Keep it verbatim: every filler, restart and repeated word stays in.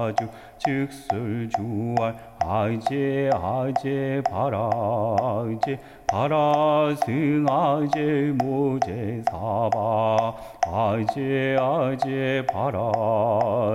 아주 즉설주알 아제 아제 바라제 바라승 아제 모제 사바 아제 아제 바라